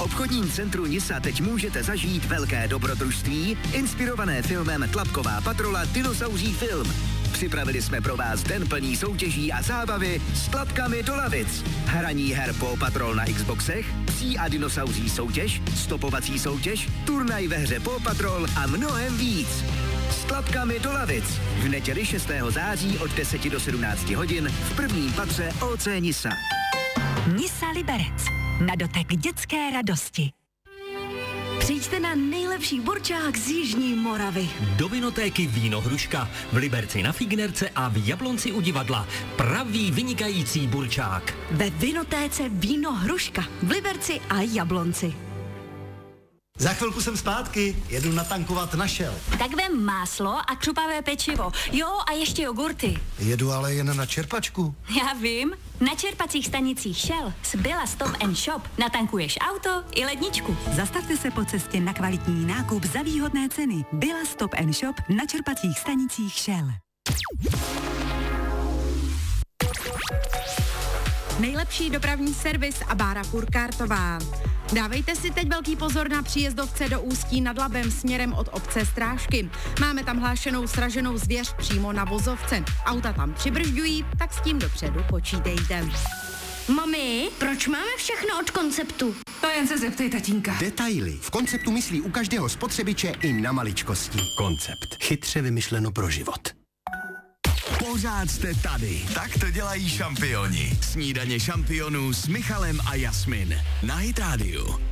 obchodním centru Nisa teď můžete zažít velké dobrodružství, inspirované filmem Tlapková patrola Dinosauří film. Připravili jsme pro vás den plný soutěží a zábavy s tlapkami do lavic. Hraní her Paw Patrol na Xboxech, psí a dinosauří soutěž, stopovací soutěž, turnaj ve hře Paw Patrol a mnohem víc. S tlapkami do lavic. V neděli 6. září od 10 do 17 hodin v prvním patře OC Nisa. Nisa Liberec. Na dotek dětské radosti. Přijďte na nejlepší burčák z Jižní Moravy. Do vinotéky Víno Hruška. V Liberci na Fignerce a v Jablonci u divadla. Pravý vynikající burčák. Ve vinotéce Víno Hruška. V Liberci a Jablonci. Za chvilku jsem zpátky, jedu natankovat na Shell. Tak vem máslo a křupavé pečivo. Jo, a ještě jogurty. Jedu ale jen na čerpačku. Já vím. Na čerpacích stanicích Shell z Billa Stop & Shop natankuješ auto i ledničku. Zastavte se po cestě na kvalitní nákup za výhodné ceny. Billa Stop & Shop na čerpacích stanicích Shell. Nejlepší dopravní servis a bára Furkártová. Dávejte si teď velký pozor na příjezdovce do Ústí nad Labem směrem od obce Strážky. Máme tam hlášenou sraženou zvěř přímo na vozovce. Auta tam přibržďují, tak s tím dopředu počítejte. Mami, proč máme všechno od Konceptu? To jen se zeptej tatínka. Detaily. V Konceptu myslí u každého spotřebiče i na maličkosti. Koncept. Chytře vymyšleno pro život. Pořád jste tady. Tak to dělají šampioni. Snídaně šampionů s Michalem a Jasmin. Na Hit Radio.